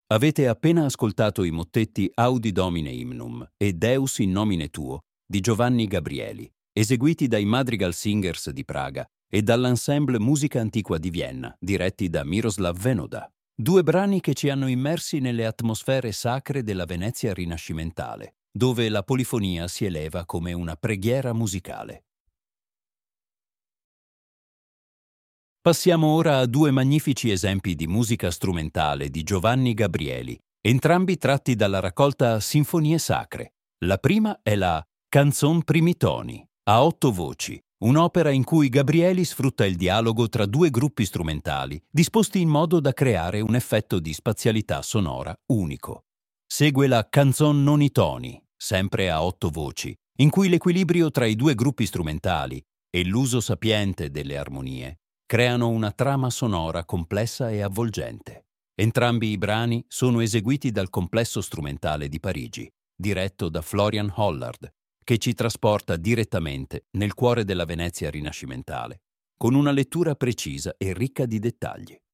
Avete appena ascoltato i mottetti Audi Domine Hymnum e Deus in nomine tuo di Giovanni Gabrieli, eseguiti dai Madrigal Singers di Praga e dall'Ensemble Musica Antiqua di Vienna, diretti da Miroslav Venoda. Due brani che ci hanno immersi nelle atmosfere sacre della Venezia rinascimentale, dove la polifonia si eleva come una preghiera musicale. Passiamo ora a due magnifici esempi di musica strumentale di Giovanni Gabrieli, entrambi tratti dalla raccolta Sinfonie Sacre. La prima è la Canzon Primitoni, a 8 voci, un'opera in cui Gabrieli sfrutta il dialogo tra due gruppi strumentali, disposti in modo da creare un effetto di spazialità sonora unico. Segue la Canzon Nonitoni, sempre a 8 voci, in cui l'equilibrio tra i due gruppi strumentali e l'uso sapiente delle armonie creano una trama sonora complessa e avvolgente. Entrambi i brani sono eseguiti dal Complesso Strumentale di Parigi, diretto da Florian Hollard, che ci trasporta direttamente nel cuore della Venezia rinascimentale, con una lettura precisa e ricca di dettagli.